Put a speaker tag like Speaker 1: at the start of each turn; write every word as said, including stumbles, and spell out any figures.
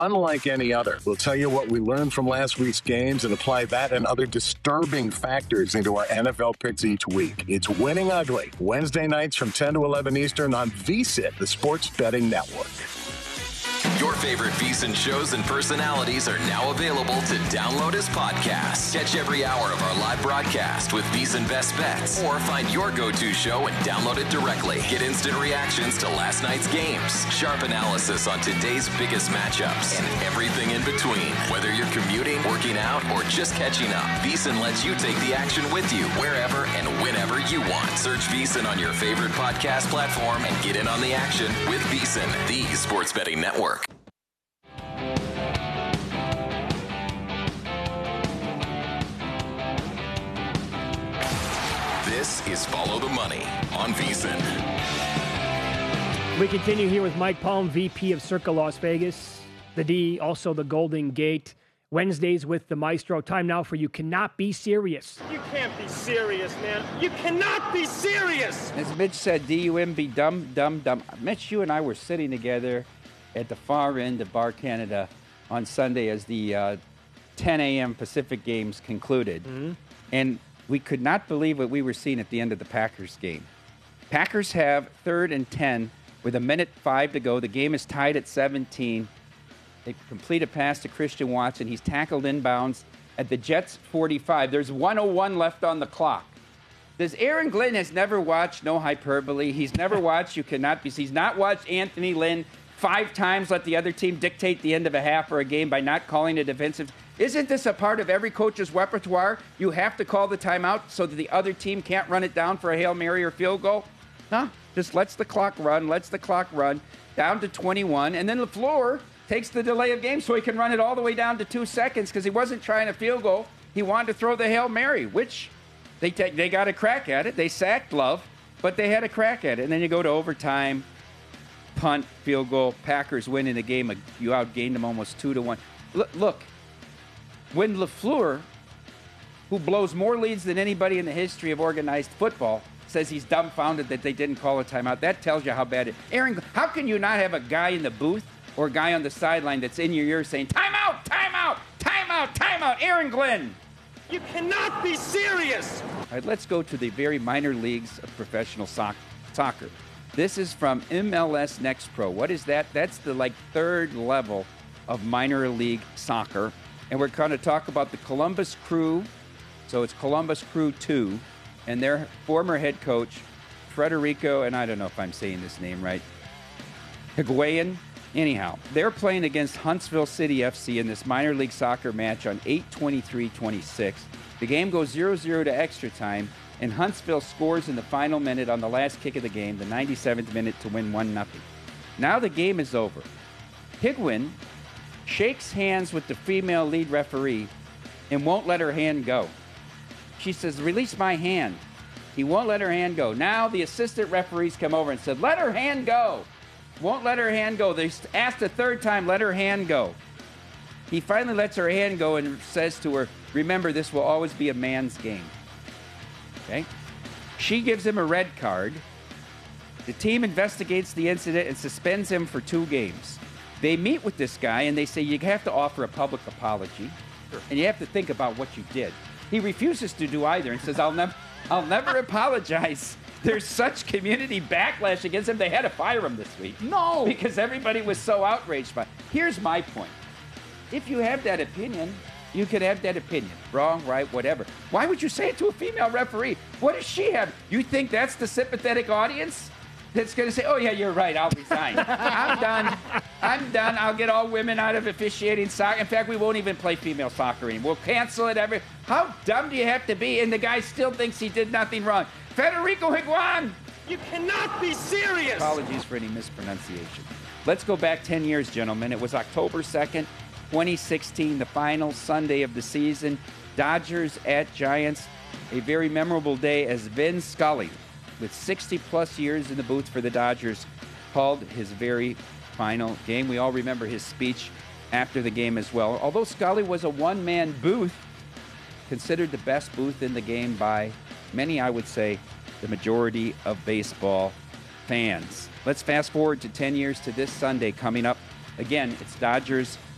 Speaker 1: unlike any other. We'll tell you what we learned from last week's games and apply that and other disturbing factors into our N F L picks each week. It's Winning Ugly, Wednesday nights from ten to eleven Eastern on V S I N, the Sports Betting Network.
Speaker 2: Your favorite VSiN shows and personalities are now available to download as podcasts. Catch every hour of our live broadcast with VSiN Best Bets, or find your go-to show and download it directly. Get instant reactions to last night's games, sharp analysis on today's biggest matchups, and everything in between. Whether you're commuting, working out, or just catching up, VSiN lets you take the action with you wherever and whenever you want. Search VSiN on your favorite podcast platform and get in on the action with VSiN, the Sports Betting Network. This is Follow the Money on VSiN.
Speaker 3: We continue here with Mike Palm, V P of Circa Las Vegas, the D, also the Golden Gate. Wednesdays with the Maestro. Time now for You Cannot Be Serious.
Speaker 4: You can't be serious, man. You cannot be serious.
Speaker 5: As Mitch said, D U M be dumb, dumb, dumb. Mitch, you and I were sitting together at the far end of Bar Canada on Sunday as the uh, ten a.m. Pacific games concluded. Mm-hmm. And we could not believe what we were seeing at the end of the Packers game. Packers have third and ten with a minute five to go. The game is tied at seventeen. They complete a pass to Christian Watson. He's tackled inbounds at the Jets' forty-five. There's one oh one left on the clock. Does Aaron Glenn has never watched No Hyperbole? He's never watched You Cannot Be. He's not watched Anthony Lynn five times let the other team dictate the end of a half or a game by not calling a defensive. Isn't this a part of every coach's repertoire? You have to call the timeout so that the other team can't run it down for a Hail Mary or field goal? Huh? Just lets the clock run, lets the clock run down to twenty-one, and then LaFleur takes the delay of game so he can run it all the way down to two seconds because he wasn't trying a field goal. He wanted to throw the Hail Mary, which they t- they got a crack at it. They sacked Love, but they had a crack at it. And then you go to overtime, punt, field goal. Packers win in the game. You outgained them almost two to one. L- look, when LaFleur, who blows more leads than anybody in the history of organized football, says he's dumbfounded that they didn't call a timeout, that tells you how bad it is. Aaron, how can you not have a guy in the booth or a guy on the sideline that's in your ear saying, timeout, timeout, timeout, timeout, Aaron Glenn?
Speaker 4: You cannot be serious.
Speaker 5: All right, let's go to the very minor leagues of professional soc- soccer. This is from M L S Next Pro. What is that? That's the like third level of minor league soccer. And we're going to talk about the Columbus Crew. So it's Columbus Crew two. And their former head coach, Federico, and I don't know if I'm saying this name right, Higuain. Anyhow, they're playing against Huntsville City F C in this minor league soccer match on eight twenty-three twenty-six. The game goes zero zero to extra time, and Huntsville scores in the final minute on the last kick of the game, the ninety-seventh minute, to win one nothing. Now the game is over. Higuain shakes hands with the female lead referee and won't let her hand go. She says, release my hand. He won't let her hand go. Now the assistant referees come over and said, let her hand go. Won't let her hand go. They asked a third time, let her hand go. He finally lets her hand go and says to her, remember, this will always be a man's game. Okay? She gives him a red card. The team investigates the incident and suspends him for two games. They meet with this guy and they say, you have to offer a public apology, and you have to think about what you did. He refuses to do either and says, I'll never, I'll never apologize. There's such community backlash against him, they had to fire him this week.
Speaker 6: No!
Speaker 5: Because everybody was so outraged by it. Here's my point. If you have that opinion, you could have that opinion. Wrong, right, whatever. Why would you say it to a female referee? What does she have? You think that's the sympathetic audience that's going to say, oh, yeah, you're right, I'll resign. I'm done. I'm done. I'll get all women out of officiating soccer. In fact, we won't even play female soccer anymore. We'll cancel it. Every. How dumb do you have to be? And the guy still thinks he did nothing wrong. Federico Higuain!
Speaker 4: You cannot be serious!
Speaker 5: Apologies for any mispronunciation. Let's go back ten years, gentlemen. It was October second, twenty sixteen, the final Sunday of the season. Dodgers at Giants. A very memorable day as Vin Scully, with sixty-plus years in the booth for the Dodgers, called his very final game. We all remember his speech after the game as well. Although Scully was a one-man booth, considered the best booth in the game by many, I would say, the majority of baseball fans. Let's fast forward to ten years to this Sunday coming up. Again, it's Dodgers